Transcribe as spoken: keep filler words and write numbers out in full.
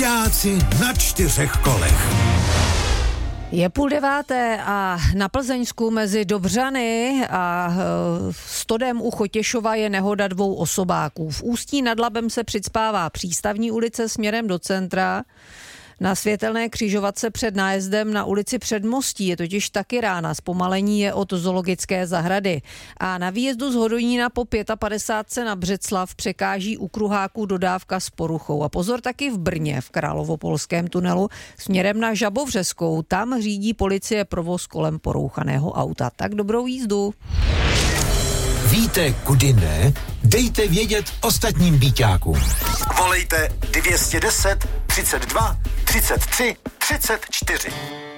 Byťáci na čtyřech kolech. Je půl deváté a na Plzeňsku mezi Dobřany a Stodem u Chotěšova je nehoda dvou osobáků. V Ústí nad Labem se přicpává Přístavní ulice směrem do centra. Na světelné křižovatce před nájezdem na ulici Předmostí je totiž taky rána. Zpomalení je od zoologické zahrady. A na výjezdu z Hodonína po padesát pět na Břeclav překáží u kruháků dodávka s poruchou. A pozor taky v Brně, v Královopolském tunelu, směrem na Žabovřeskou. Tam řídí policie provoz kolem porouchaného auta. Tak dobrou jízdu. Víte, kudy ne? Dejte vědět ostatním byťákům. Volejte dvě stě deset, třicet dva, třicet tři, třicet čtyři.